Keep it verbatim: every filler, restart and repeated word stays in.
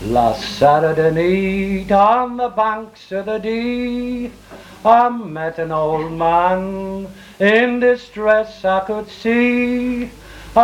Last Saturday night on the banks of the Dee, I met an old man in distress I could see.